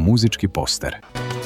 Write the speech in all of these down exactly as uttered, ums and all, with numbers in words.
muzički poster.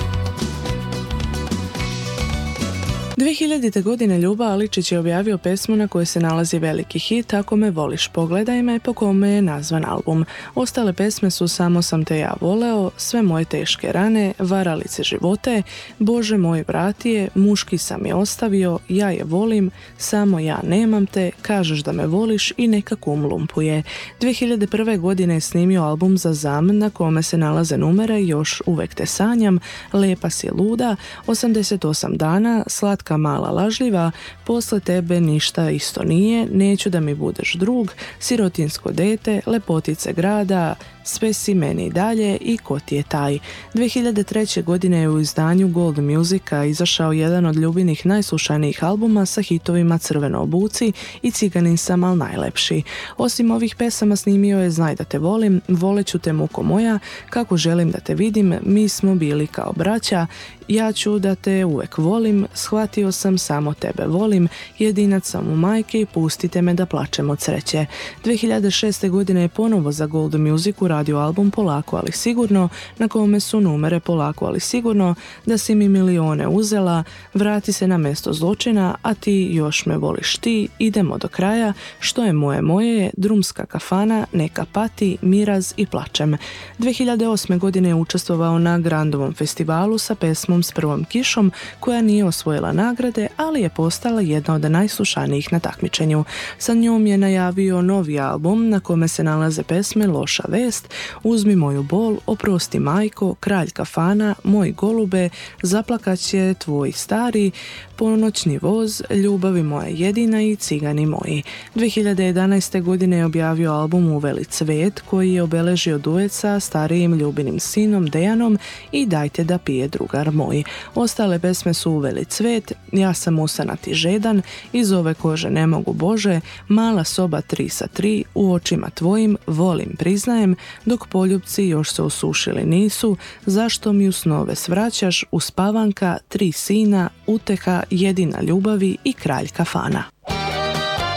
dvije hiljadite. godine Ljuba Aličić je objavio pesmu na kojoj se nalazi veliki hit Ako me voliš pogledaj me, po kome je nazvan album. Ostale pesme su Samo sam te ja voleo, Sve moje teške rane, Varalice živote, Bože moj vrati je, Muški sam je ostavio, Ja je volim, Samo ja nemam te, Kažeš da me voliš i Neka kum lumpuje. dvije hiljadite prve. godine je snimio album Za zam na kome se nalaze numere Još uvek te sanjam, Lepa si luda, osamdeset osam dana, Slatka mala lažljiva, Posle tebe ništa isto nije, Neću da mi budeš drug, Sirotinsko dete, Lepotice grada, Sve si meni i dalje i Ko ti je taj. dvije hiljadite treće. godine je u izdanju Gold Musica izašao jedan od Ljubinih najslušanijih albuma sa hitovima Crveno obuci i Ciganin sam al najlepši. Osim ovih pesama snimio je Znaj da te volim, Voleću te muko moja, Kako želim da te vidim, Mi smo bili kao braća, Ja ću da te uvek volim, Shvatio sam samo tebe volim, Jedinac sam u majke i Pustite me da plačem od sreće. dvije hiljadite šeste. godine je ponovo za Gold Music uradio album Polako ali sigurno, na kome su numere Polako ali sigurno, Da si mi milione uzela, Vrati se na mesto zločina, A ti još me voliš ti, Idemo do kraja, Što je moje moje je, Drumska kafana, Neka pati, Miraz i Plačem. dvije hiljadite osme. godine je učestvovao na Grandovom festivalu sa pesmom S prvom kišom, koja nije osvojila nagrade, ali je postala jedna od najslušanijih na takmičenju. Sa njom je najavio novi album na kome se nalaze pesme Loša vest, Uzmi moju bol, Oprosti majko, Kralj kafana, Moj golube, Zaplakat će tvoj stari, Ponoćni voz, Ljubavi moja jedina i Cigani moji. dvije hiljadite jedanaeste. godine je objavio album Uveli cvet, koji je obeležio duet sa starijim Ljubinim sinom Dejanom i Dajte da pije drugar moj. Ostale pesme su Uveli cvet, Ja sam usanat i žedan, Iz ove kože ne mogu Bože, Mala soba tri sa tri, U očima tvojim, Volim priznajem, Dok poljupci još se osušili nisu, Zašto mi u snove svraćaš, Uspavanka, Tri sina, Uteha, Jedina ljubavi i Kralj kafana.